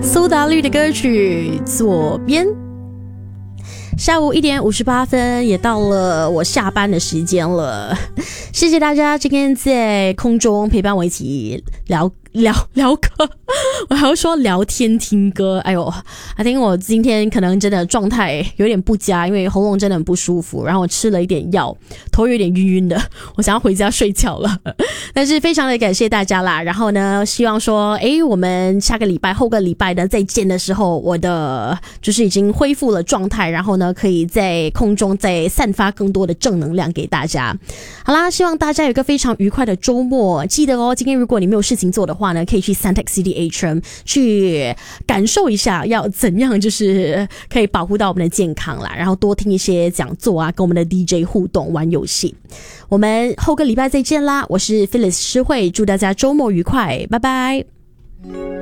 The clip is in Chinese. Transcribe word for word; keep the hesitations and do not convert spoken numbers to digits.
苏打绿的歌曲《左边》。下午一点五十八分，也到了我下班的时间了。谢谢大家今天在空中陪伴我一起聊聊聊歌，我还要说聊天听歌。哎呦，I think我今天可能真的状态有点不佳，因为喉咙真的很不舒服，然后我吃了一点药，头有点晕晕的，我想要回家睡觉了。但是非常的感谢大家啦，然后呢，希望说，诶，我们下个礼拜、后个礼拜呢再见的时候，我的就是已经恢复了状态，然后呢，可以在空中再散发更多的正能量给大家。好啦，希望大家有一个非常愉快的周末。记得哦，今天如果你没有事情做的话呢，可以去 Suntec C D H M 去感受一下要怎样就是可以保护到我们的健康啦，然后多听一些讲座啊，跟我们的 D J 互动玩游戏。我们后个礼拜再见啦，我是 Phyllis 诗慧，祝大家周末愉快，拜拜。